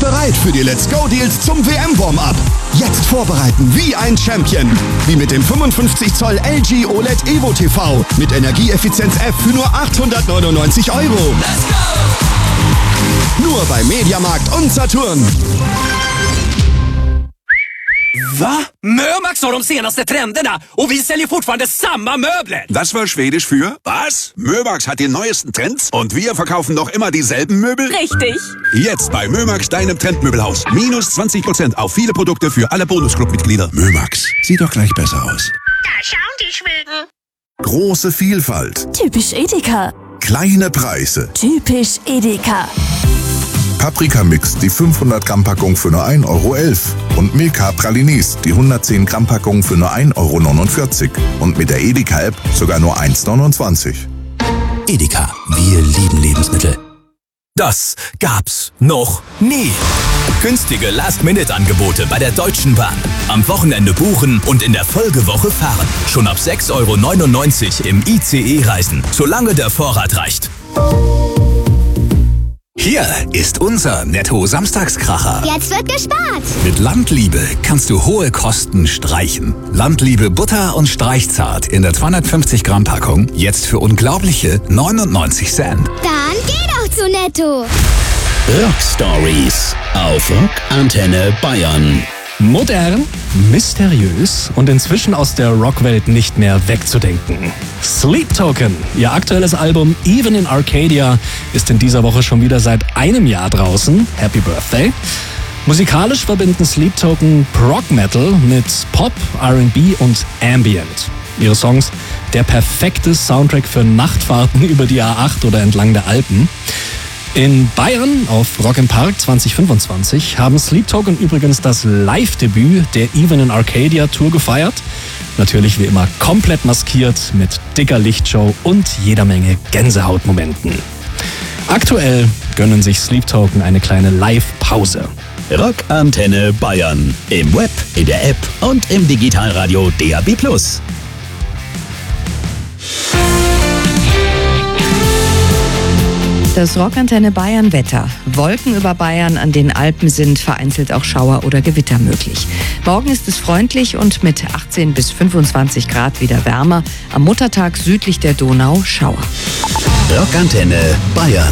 bereit für die Let's Go Deals zum WM-Warm-Up. Jetzt vorbereiten wie ein Champion. Wie mit dem 55 Zoll LG OLED Evo TV mit Energieeffizienz F für nur 899 €. Let's go! Nur bei Mediamarkt und Saturn. Va? Mömax har de senaste trenderna och vi säljer fortfarande samma möbler. Das war Schwedisch für was? Mömax hat die neuesten Trends und wir verkaufen noch immer dieselben Möbel? Richtig. Jetzt bei Mömax, deinem Trendmöbelhaus. Minus 20% auf viele Produkte für alle Bonusclub-Mitglieder. Mömax, sieht doch gleich besser aus. Da schauen die Schweden. Große Vielfalt. Typisch Edeka. Kleine Preise. Typisch Edeka. Paprika-Mix, die 500 Gramm Packung für nur 1,11 € und Milka Pralines, die 110 Gramm Packung für nur 1,49 € und mit der Edeka-App sogar nur 1,29 €. Edeka, wir lieben Lebensmittel. Das gab's noch nie. Günstige Last-Minute-Angebote bei der Deutschen Bahn. Am Wochenende buchen und in der Folgewoche fahren. Schon ab 6,99 € im ICE reisen, solange der Vorrat reicht. Hier ist unser Netto-Samstagskracher. Jetzt wird gespart. Mit Landliebe kannst du hohe Kosten streichen. Landliebe Butter und Streichzart in der 250 Gramm Packung. Jetzt für unglaubliche 99 Cent. Dann geh doch zu Netto. Rock Stories auf Rock Antenne Bayern. Modern, mysteriös und inzwischen aus der Rockwelt nicht mehr wegzudenken. Sleep Token, ihr aktuelles Album Even in Arcadia, ist in dieser Woche schon wieder seit einem Jahr draußen. Happy Birthday! Musikalisch verbinden Sleep Token Prog Metal mit Pop, R&B und Ambient. Ihre Songs der perfekte Soundtrack für Nachtfahrten über die A8 oder entlang der Alpen. In Bayern auf Rock im Park 2025 haben Sleep Token übrigens das Live-Debüt der Even in Arcadia Tour gefeiert. Natürlich wie immer komplett maskiert mit dicker Lichtshow und jeder Menge Gänsehautmomenten. Aktuell gönnen sich Sleep Token eine kleine Live-Pause. Rock Antenne Bayern. Im Web, in der App und im Digitalradio DAB+. Das Rockantenne Bayern Wetter. Wolken über Bayern, an den Alpen sind vereinzelt auch Schauer oder Gewitter möglich. Morgen ist es freundlich und mit 18 bis 25 Grad wieder wärmer. Am Muttertag südlich der Donau Schauer. Rockantenne Bayern.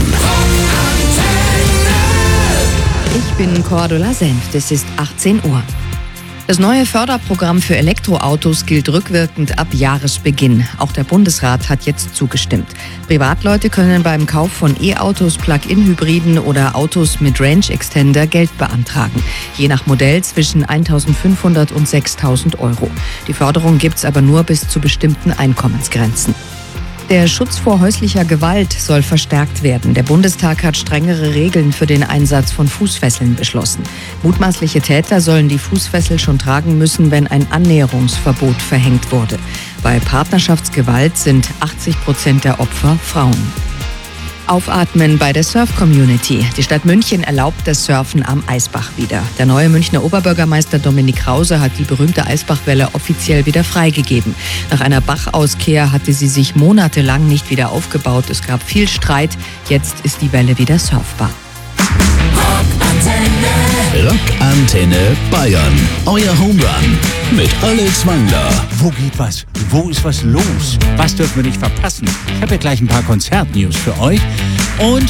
Ich bin Cordula Senft, es ist 18 Uhr. Das neue Förderprogramm für Elektroautos gilt rückwirkend ab Jahresbeginn. Auch der Bundesrat hat jetzt zugestimmt. Privatleute können beim Kauf von E-Autos, Plug-in-Hybriden oder Autos mit Range-Extender Geld beantragen. Je nach Modell zwischen 1.500 und 6.000 €. Die Förderung gibt's aber nur bis zu bestimmten Einkommensgrenzen. Der Schutz vor häuslicher Gewalt soll verstärkt werden. Der Bundestag hat strengere Regeln für den Einsatz von Fußfesseln beschlossen. Mutmaßliche Täter sollen die Fußfessel schon tragen müssen, wenn ein Annäherungsverbot verhängt wurde. Bei Partnerschaftsgewalt sind 80% der Opfer Frauen. Aufatmen bei der Surf-Community. Die Stadt München erlaubt das Surfen am Eisbach wieder. Der neue Münchner Oberbürgermeister Dominik Krause hat die berühmte Eisbachwelle offiziell wieder freigegeben. Nach einer Bachauskehr hatte sie sich monatelang nicht wieder aufgebaut. Es gab viel Streit. Jetzt ist die Welle wieder surfbar. Rockantenne Bayern. Euer Home Run mit Alex Wangler. Wo geht was? Wo ist was los? Was dürfen wir nicht verpassen? Ich habe ja gleich ein paar Konzertnews für euch. Und